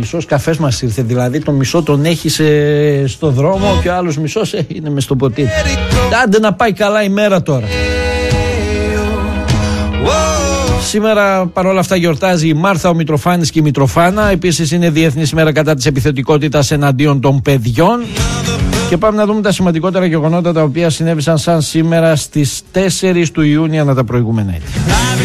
μισός καφές μας ήρθε. Δηλαδή το μισό τον έχει στο δρόμο και ο άλλος μισός είναι μες στο ποτήρι. Άντε να πάει καλά η μέρα τώρα. Σήμερα παρόλα αυτά γιορτάζει η Μάρθα, ο Μητροφάνης και η Μητροφάνα. Επίσης είναι Διεθνής ημέρα κατά της επιθετικότητας εναντίον των παιδιών. Και πάμε να δούμε τα σημαντικότερα γεγονότα τα οποία συνέβησαν σαν σήμερα στις 4 του Ιούνιου ανά τα προηγούμενα έτη.